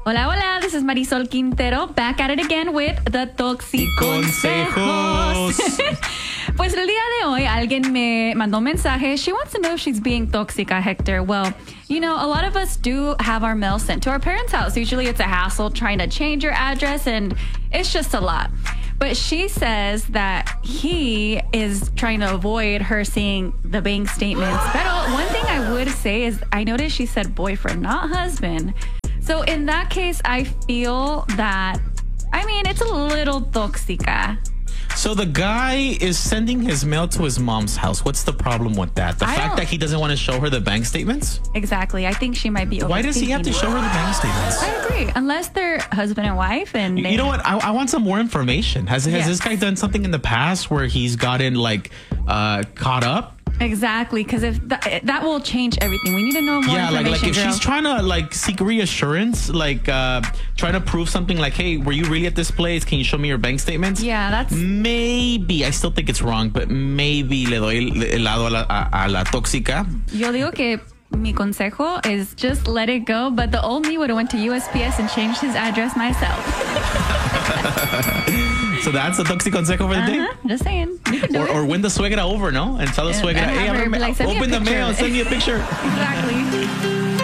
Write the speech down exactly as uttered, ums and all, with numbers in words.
Hola, hola, this is Marisol Quintero, back at it again with the Toxiconsejos. Pues el día de hoy alguien me mandó un mensaje. She wants to know if she's being tóxica, Hector. Well, you know, a lot of us do have our mail sent to our parents' house. Usually it's a hassle trying to change your address, and it's just a lot. But she says that he is trying to avoid her seeing the bank statements. But one thing I would say is I noticed she said boyfriend, not husband. So in that case, I feel that, I mean, it's a little tóxica. So the guy is sending his mail to his mom's house. What's the problem with that? The I fact don't- that he doesn't want to show her the bank statements? Exactly. I think she might be Why does he have to overthinking show it. her the bank statements? I agree. Unless they're husband and wife and they You know what? I, I want some more information. Has, has Yes. this guy done something in the past where he's gotten like uh, caught up? Exactly, because if that, that will change everything. We need to know more Yeah, like information, like if girl. she's trying to like seek reassurance, like uh, trying to prove something like, hey, were you really at this place? Can you show me your bank statements? Yeah, that's... Maybe, I still think it's wrong, but maybe le doy el, el lado a la, a, a la tóxica. Yo digo que mi consejo is just let it go, but the old me would have went to U S P S and changed his address myself. So that's the tóxico consejo for the day? Uh-huh, just saying. You can do Or, it. or win the suegra over, no? And tell the And- suegra, and hey, have her abre- be like, "Send me a open the picture mail, of it." send me a picture. Exactly.